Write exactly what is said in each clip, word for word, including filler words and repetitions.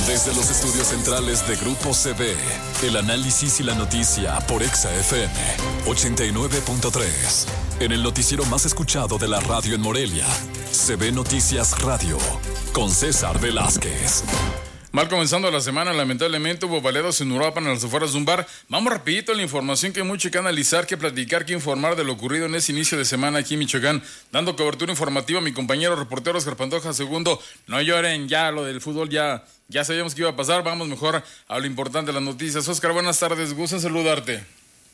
Desde los estudios centrales de Grupo C B, el análisis y la noticia por Exa F M ochenta y nueve punto tres. En el noticiero más escuchado de la radio en Morelia, C B Noticias Radio, con César Velázquez. Mal comenzando la semana, lamentablemente hubo baleados en Uruapan a las afueras de un bar. Vamos rapidito a la información que hay mucho que analizar, que platicar, que informar de lo ocurrido en ese inicio de semana aquí en Michoacán. Dando cobertura informativa a mi compañero reportero Oscar Pantoja segundo. No lloren, ya lo del fútbol ya, ya sabíamos que iba a pasar. Vamos mejor a lo importante de las noticias. Oscar, buenas tardes, gusto en saludarte.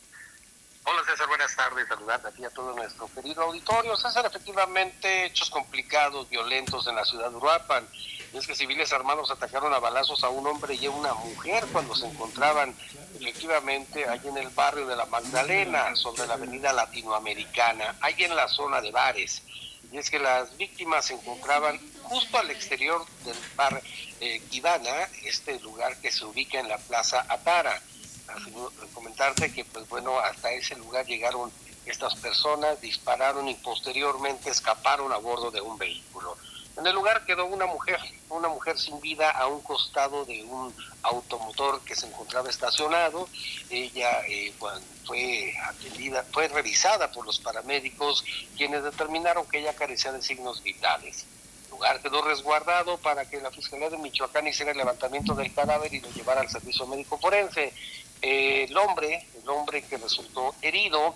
Hola César, buenas tardes, saludarte a ti y a todo nuestro querido auditorio. César, efectivamente, hechos complicados, violentos en la ciudad de Uruapan. Y es que civiles armados atacaron a balazos a un hombre y a una mujer cuando se encontraban efectivamente allí en el barrio de la Magdalena, sobre la avenida Latinoamericana, allí en la zona de bares. Y es que las víctimas se encontraban justo al exterior del bar eh, Kibana, este lugar que se ubica en la Plaza Atara. Así, comentarte que, pues bueno, hasta ese lugar llegaron estas personas, dispararon y posteriormente escaparon a bordo de un vehículo. En el lugar quedó una mujer, una mujer sin vida a un costado de un automotor que se encontraba estacionado. Ella eh, bueno, fue atendida, fue revisada por los paramédicos, quienes determinaron que ella carecía de signos vitales. El lugar quedó resguardado para que la Fiscalía de Michoacán hiciera el levantamiento del cadáver y lo llevara al servicio médico forense. Eh, el hombre, el hombre que resultó herido,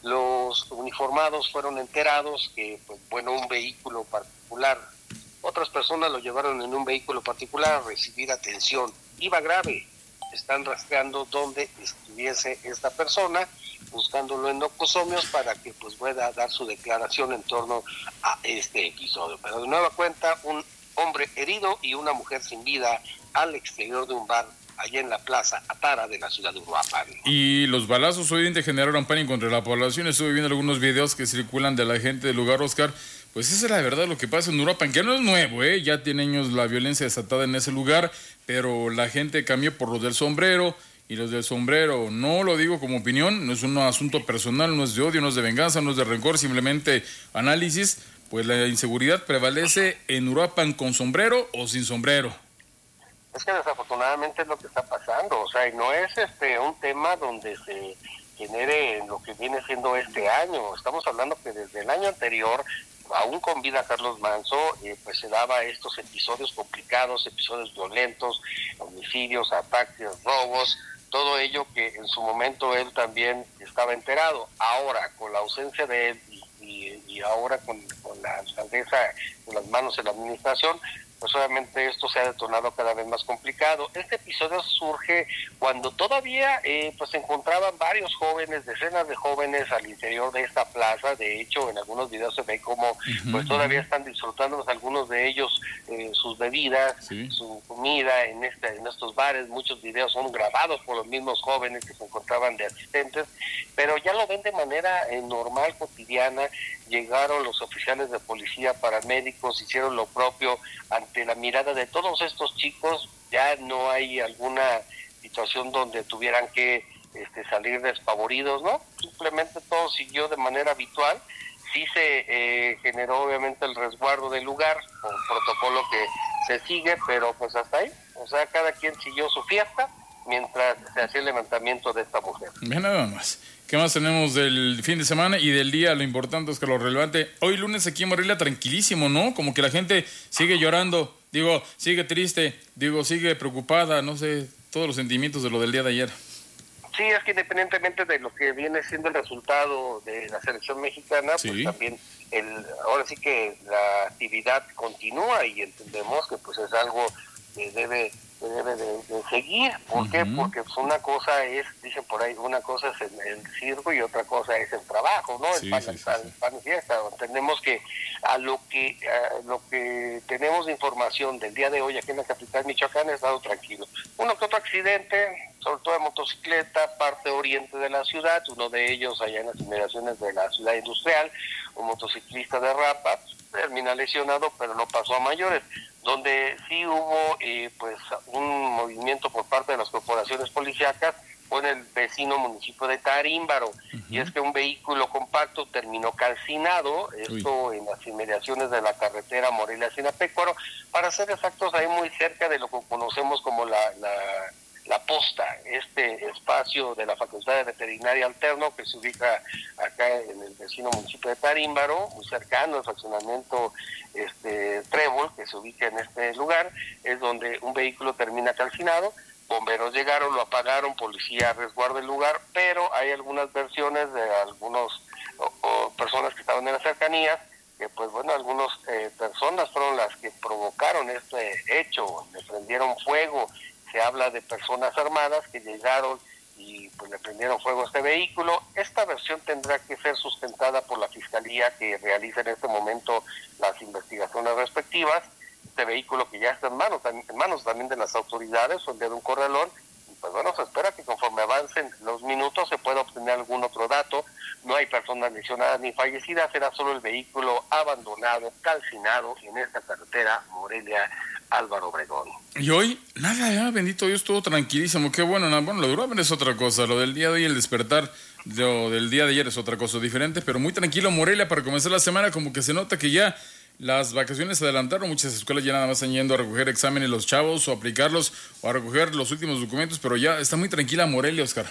los uniformados fueron enterados que, pues bueno, un vehículo particular, otras personas lo llevaron en un vehículo particular a recibir atención. Iba grave. Están rastreando dónde estuviese esta persona, buscándolo en nocosomios para que pues pueda dar su declaración en torno a este episodio. Pero de nueva cuenta, un hombre herido y una mujer sin vida al exterior de un bar allá en la Plaza Atara de la ciudad de Uruapan. Y los balazos obviamente generaron pánico entre la población. Estuve viendo algunos videos que circulan de la gente del lugar, Oscar. Pues esa es la verdad lo que pasa en Uruapan, que no es nuevo, ¿eh? Ya tiene años la violencia desatada en ese lugar, pero la gente cambió por los del sombrero, y los del sombrero, no lo digo como opinión, no es un asunto personal, no es de odio, no es de venganza, no es de rencor, simplemente análisis, pues la inseguridad prevalece en Uruapan con sombrero o sin sombrero. Es que desafortunadamente es lo que está pasando, o sea, y no es este un tema donde se genere lo que viene siendo este año. Estamos hablando que desde el año anterior, aún con vida Carlos Manzo, eh, pues se daba estos episodios complicados, episodios violentos, homicidios, ataques, robos, todo ello que en su momento él también estaba enterado. Ahora, con la ausencia de él y, y, y ahora con, con la alcaldesa con las manos en la administración, pues obviamente esto se ha detonado cada vez más complicado. Este episodio surge cuando todavía eh, pues se encontraban varios jóvenes, decenas de jóvenes al interior de esta plaza. De hecho, en algunos videos se ve como uh-huh, pues todavía están disfrutando algunos de ellos eh, sus bebidas, sí, su comida en este en estos bares. Muchos videos son grabados por los mismos jóvenes que se encontraban de asistentes, pero ya lo ven de manera eh, normal, cotidiana. Llegaron los oficiales de policía, paramédicos, hicieron lo propio ante la mirada de todos estos chicos. Ya no hay alguna situación donde tuvieran que este, salir despavoridos, ¿no? Simplemente todo siguió de manera habitual. Sí se eh, generó obviamente el resguardo del lugar, con protocolo que se sigue, pero pues hasta ahí. O sea, cada quien siguió su fiesta mientras se hacía el levantamiento de esta mujer. Ve nada más. ¿Qué más tenemos del fin de semana y del día? Lo importante es que lo relevante. Hoy lunes aquí en Morelia tranquilísimo, ¿no? Como que la gente sigue llorando, digo, sigue triste, digo, sigue preocupada, no sé, todos los sentimientos de lo del día de ayer. Sí, es que independientemente de lo que viene siendo el resultado de la selección mexicana, sí, pues también el ahora sí que la actividad continúa y entendemos que pues es algo que debe debe de, de seguir. ¿Por uh-huh. qué? Porque pues, una cosa es, dicen por ahí, una cosa es el, el circo y otra cosa es el trabajo, ¿no? Sí, el pan, sí, el sí, pan, sí. el pan y fiesta. Entendemos que a lo que a lo que tenemos de información del día de hoy aquí en la capital Michoacán, ha estado tranquilo. Uno que otro accidente, sobre todo de motocicleta, parte oriente de la ciudad, uno de ellos allá en las inmediaciones de la ciudad industrial, un motociclista de Rapa, termina lesionado, pero no pasó a mayores. Donde sí hubo eh, pues un movimiento por parte de las corporaciones policíacas o en el vecino municipio de Tarímbaro. Uh-huh. Y es que un vehículo compacto terminó calcinado, esto Uy. en las inmediaciones de la carretera Morelia-Sinapecuaro, para ser exactos, ahí muy cerca de lo que conocemos como la, la, la posta, este espacio de la Facultad de Veterinaria Alterno que se ubica acá en el vecino municipio de Tarímbaro, muy cercano al fraccionamiento este, Trébol, que se ubica en este lugar, es donde un vehículo termina calcinado. Bomberos llegaron, lo apagaron, policía resguarda el lugar, pero hay algunas versiones de algunos o, o personas que estaban en las cercanías, que pues bueno, algunas eh, personas fueron las que provocaron este hecho, le prendieron fuego. Se habla de personas armadas que llegaron y pues le prendieron fuego a este vehículo. Esta versión tendrá que ser sustentada por la Fiscalía, que realiza en este momento las investigaciones respectivas. Este vehículo que ya está en manos, en manos también de las autoridades, son de un corralón, y pues bueno, se espera que conforme avancen los minutos se pueda obtener algún otro dato. No hay personas lesionadas ni fallecidas, será solo el vehículo abandonado, calcinado en esta carretera Morelia Álvaro Obregón. Y hoy, nada, ya, bendito Dios, todo tranquilísimo, qué bueno, nada, bueno, lo de Europa es otra cosa, lo del día de hoy, el despertar, lo del día de ayer es otra cosa diferente, pero muy tranquilo Morelia para comenzar la semana, como que se nota que ya las vacaciones se adelantaron, muchas escuelas ya nada más están yendo a recoger exámenes los chavos o aplicarlos o a recoger los últimos documentos, pero ya está muy tranquila Morelia, Oscar.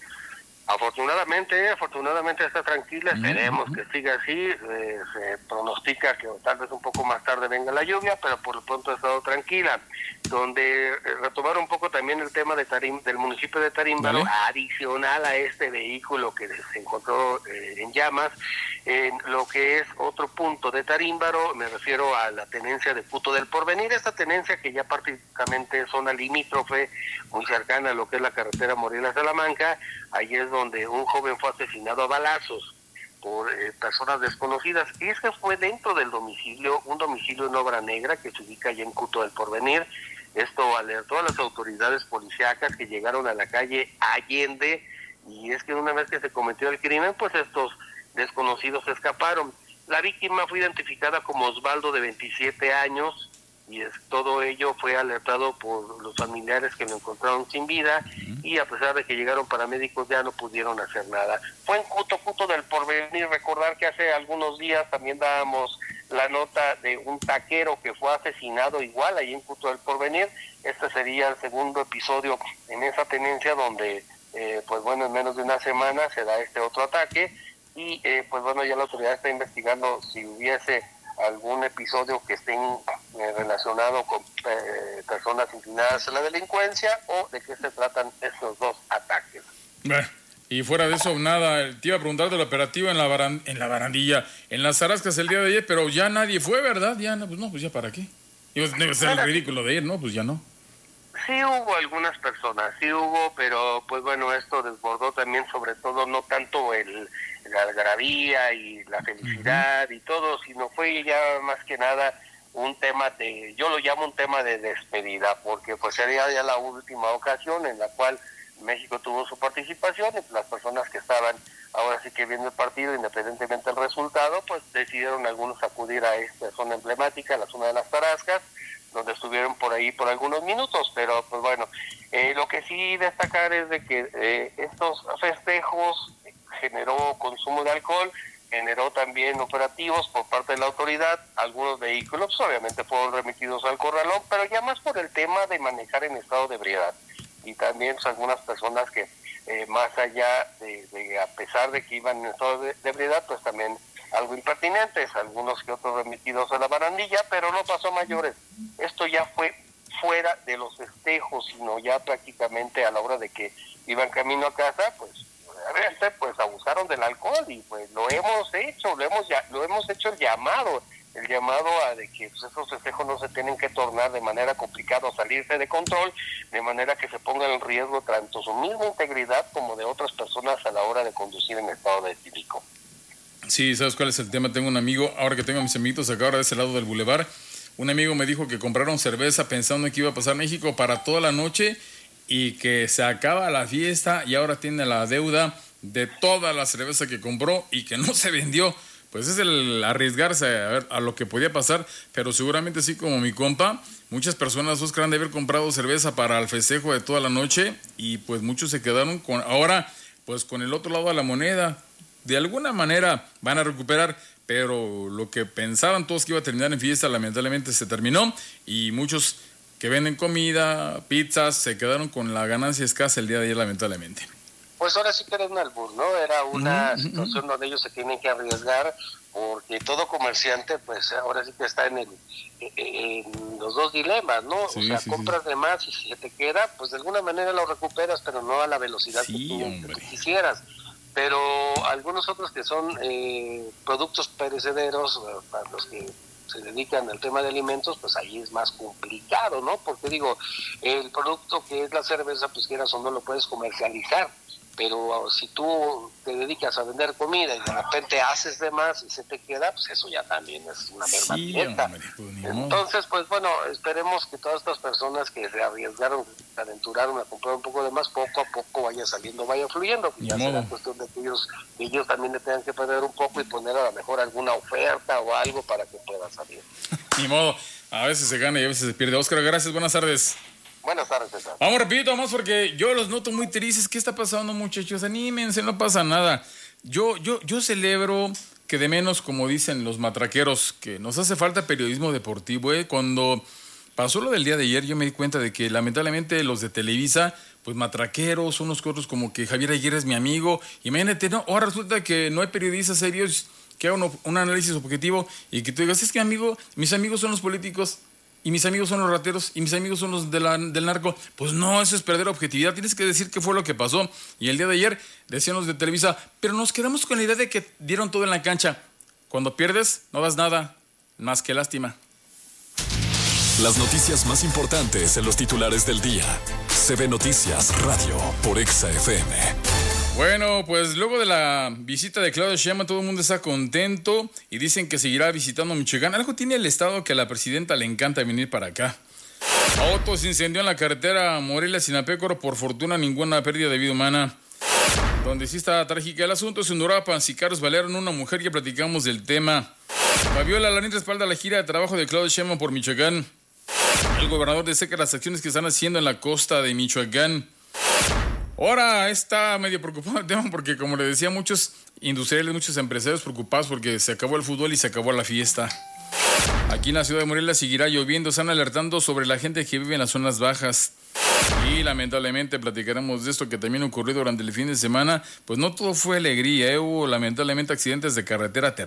Afortunadamente, afortunadamente está tranquila, esperemos uh-huh. que siga así, eh, se pronostica que tal vez un poco más tarde venga la lluvia, pero por lo pronto ha estado tranquila. Donde eh, retomar un poco también el tema de Tarim, del municipio de Tarímbaro, ¿vale? Adicional a este vehículo que se encontró eh, en llamas, en lo que es otro punto de Tarímbaro, me refiero a la tenencia de Puto del Porvenir, esta tenencia que ya prácticamente es zona limítrofe, muy cercana a lo que es la carretera Morelia-Salamanca. Ahí es donde un joven fue asesinado a balazos por eh, personas desconocidas. Y es que fue dentro del domicilio, un domicilio en Obra Negra que se ubica allá en Puto del Porvenir. Esto alertó a las autoridades policíacas que llegaron a la calle Allende, y es que una vez que se cometió el crimen, pues estos desconocidos escaparon. La víctima fue identificada como Osvaldo, de veintisiete años, y es, todo ello fue alertado por los familiares que lo encontraron sin vida, uh-huh. y a pesar de que llegaron paramédicos ya no pudieron hacer nada. Fue en Cuto, Cuto del Porvenir. Recordar que hace algunos días también dábamos la nota de un taquero que fue asesinado igual ahí en Cuto del Porvenir. Este sería el segundo episodio en esa tenencia donde, eh, pues bueno, en menos de una semana se da este otro ataque, y eh, pues bueno, ya la autoridad está investigando si hubiese algún episodio que estén eh, relacionado con eh, personas inclinadas a la delincuencia, o de qué se tratan estos dos ataques. Bueno, y fuera de eso, nada, te iba a preguntar del operativo en la baran- en la barandilla, en las Zarascas el día de ayer, pero ya nadie fue, ¿verdad? Ya no, pues no, pues ya para qué. Debe ser el ridículo de ir, ¿no? Pues ya no. Sí hubo algunas personas, sí hubo, pero pues bueno, esto desbordó también, sobre todo no tanto el la algarabía y la felicidad uh-huh. y todo, sino fue ya más que nada un tema de, yo lo llamo un tema de despedida, porque pues sería ya la última ocasión en la cual México tuvo su participación, y las personas que estaban ahora sí que viendo el partido, independientemente del resultado, pues decidieron algunos acudir a esta zona emblemática, la zona de las Tarascas, donde estuvieron por ahí por algunos minutos, pero pues bueno, eh, lo que sí destacar es de que eh, estos festejos generó consumo de alcohol, generó también operativos por parte de la autoridad. Algunos vehículos obviamente fueron remitidos al corralón, pero ya más por el tema de manejar en estado de ebriedad, y también pues, algunas personas que eh, más allá de, de, a pesar de que iban en estado de, de ebriedad, pues también algo impertinentes, algunos que otros remitidos a la barandilla, pero no pasó a mayores. Esto ya fue fuera de los festejos, sino ya prácticamente a la hora de que iban camino a casa, pues obviamente pues abusaron del alcohol, y pues lo hemos hecho, lo hemos ya, lo hemos hecho el llamado, el llamado a de que pues, esos festejos no se tienen que tornar de manera complicada o salirse de control, de manera que se ponga en riesgo tanto su misma integridad como de otras personas a la hora de conducir en estado de etílico. Sí, ¿sabes cuál es el tema? Tengo un amigo, ahora que tengo a mis amiguitos acá ahora de ese lado del bulevar, un amigo me dijo que compraron cerveza pensando que iba a pasar México para toda la noche, y que se acaba la fiesta y ahora tiene la deuda de toda la cerveza que compró y que no se vendió pues es el arriesgarse a ver a lo que podía pasar, pero seguramente así como mi compa, muchas personas, Oscar, han de haber comprado cerveza para el festejo de toda la noche y pues muchos se quedaron con, ahora pues con el otro lado de la moneda. De alguna manera van a recuperar, pero lo que pensaban todos que iba a terminar en fiesta lamentablemente se terminó y muchos que venden comida, pizzas, se quedaron con la ganancia escasa el día de ayer lamentablemente. Pues ahora sí que era un albur, ¿no? Era una uh-huh. situación donde ellos se tienen que arriesgar porque todo comerciante pues ahora sí que está en el en los dos dilemas, ¿no? Sí, o sea, sí, compras sí. de más y si se te queda, pues de alguna manera lo recuperas, pero no a la velocidad Sí, que, tú, hombre. que tú quisieras. Pero algunos otros que son eh, productos perecederos, eh, para los que se dedican al tema de alimentos, pues ahí es más complicado, ¿no? Porque digo, el producto que es la cerveza, pues quieras o no lo puedes comercializar, pero si tú te dedicas a vender comida y de repente haces de más y se te queda, pues eso ya también es una merma Sí, directa. hombre, pues, ni modo. Entonces, pues bueno, esperemos que todas estas personas que se arriesgaron, se aventuraron a comprar un poco de más, poco a poco vaya saliendo, vaya fluyendo. Ni Ya modo. será cuestión de que ellos, que ellos también le tengan que perder un poco y poner a lo mejor alguna oferta o algo para que pueda salir. Ni modo, a veces se gana y a veces se pierde. Oscar, gracias, buenas tardes. Buenas tardes, César. Vamos rapidito, vamos porque yo los noto muy tristes. ¿Qué está pasando, muchachos? Anímense, no pasa nada. Yo, yo, yo celebro que de menos, como dicen los matraqueros, que nos hace falta periodismo deportivo. ¿eh? Cuando pasó lo del día de ayer, yo me di cuenta de que lamentablemente los de Televisa, pues matraqueros, unos que otros como que Javier Aguirre es mi amigo. Imagínate, ¿no? Ahora resulta que no hay periodistas serios que hagan un análisis objetivo y que tú digas, es que amigo, mis amigos son los políticos. Y mis amigos son los rateros, y mis amigos son los de la, del narco. Pues no, eso es perder objetividad. Tienes que decir qué fue lo que pasó. Y el día de ayer decían los de Televisa, pero nos quedamos con la idea de que dieron todo en la cancha. Cuando pierdes, no das nada, más que lástima. Las noticias más importantes en los titulares del día. C B Noticias Radio por Exa F M. Bueno, pues luego de la visita de Claudia Sheinbaum, todo el mundo está contento y dicen que seguirá visitando Michoacán. Algo tiene el estado que a la presidenta le encanta venir para acá. Auto se incendió en la carretera Morelia-Sinapécoro. Por fortuna, ninguna pérdida de vida humana. Donde sí está trágica el asunto es en Uruapan. Sicarios balearon a una mujer, ya platicamos del tema. Fabiola Lanín respalda la gira de trabajo de Claudia Sheinbaum por Michoacán. El gobernador destaca las acciones que están haciendo en la costa de Michoacán. Ahora está medio preocupado el tema porque, como le decía, muchos industriales, muchos empresarios preocupados porque se acabó el fútbol y se acabó la fiesta. Aquí en la ciudad de Morelia seguirá lloviendo, están alertando sobre la gente que vive en las zonas bajas. Y lamentablemente platicaremos de esto que también ocurrió durante el fin de semana. Pues no todo fue alegría, ¿eh? Hubo lamentablemente accidentes de carretera terribles.